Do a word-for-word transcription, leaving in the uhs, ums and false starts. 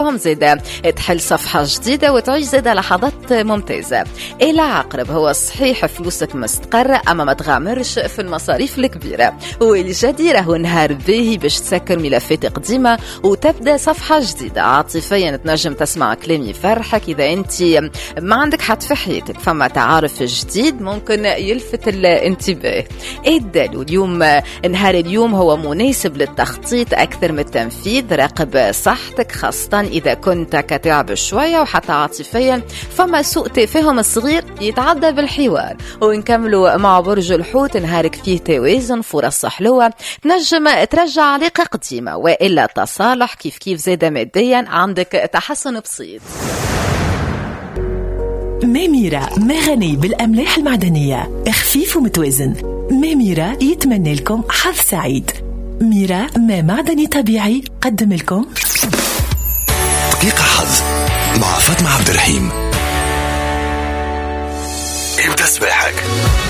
زيدا تحل صفحة جديدة وتعيش زيدا لحظات ممتازة. إلى عقرب هو صحيح فلوسك مستقرة أما ما تغامرش في المصاريف الكبيرة، والجديرة هو نهار باهي باش تسكر ملفات قديمة وتبدأ صفحة جديدة. عاطفيا تنجم تسمع كلام يفرحك إذا أنت ما عندك حد في حياتك، فما تعارف جديد ممكن يلفت الانتباه. الدلو اليوم نهار اليوم هو مناسب للتخطيط أكثر من التنفيذ. راقب صحتك خاصة إذا كنت كتعب شوية، وحتى عاطفيا فما سوء تفاهم صغير يتعدى بالحوار. ونكملوا مع برج الحوت نهارك فيه توازن، فرص حلوة تنجم ترجع علاقة قديمة، وإلا تصالح كيف كيف زاد ماديا عندك تحسن بسيط. ميميرا ما غني بالأملاح المعدنية، خفيف ومتوازن. ميميرا يتمنى لكم حظ سعيد. ميرا ما معدني طبيعي قدم لكم دقيقة حظ مع فاطمة عبد الرحيم. ابدأ صباحك.